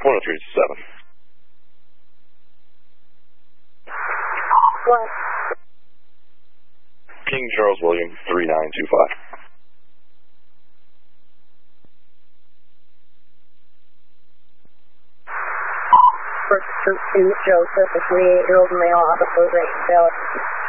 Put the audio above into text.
103.7. What? King Charles William, 3925. First Troop 2, Joseph, a 28-year-old male, officer, St. Alex.